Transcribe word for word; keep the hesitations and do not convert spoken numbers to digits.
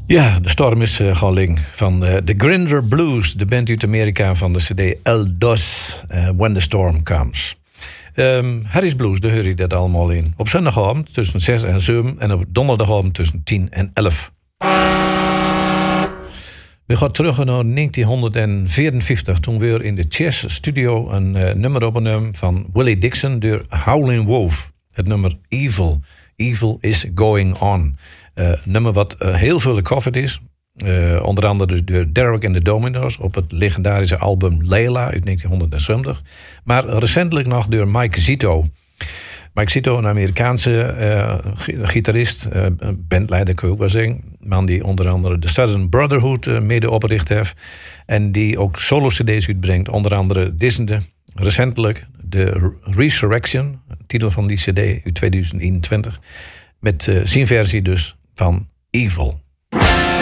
Ja, de storm is uh, galling van uh, The Grinder Blues, de band uit Amerika van de cd El Dos, uh, When the Storm Comes. Um, Harry's Blues, daar hoor je dat allemaal in. Op zondagavond tussen zes en zeven en op donderdagavond tussen tien en elf. We gaan terug naar negentien vierenvijftig, toen weer in de Chess Studio een uh, nummer opgenomen van Willie Dixon door Howlin' Wolf. Het nummer Evil. Evil is Going On. Uh, nummer wat uh, heel veel gecoverd is. Uh, onder andere door Derek and the Dominos op het legendarische album Layla uit negentien zeventig. Maar recentelijk nog door Mike Zito. Mike Zito, een Amerikaanse uh, gitarist, uh, bandleider kun je ook wel zeggen. Man die onder andere de Southern Brotherhood uh, mede opgericht heeft. En die ook solo-cd's uitbrengt. Onder andere Dissende. Recentelijk de Resurrection, titel van die cd uit tweeduizend eenentwintig. Met uh, zijn versie dus van Evil.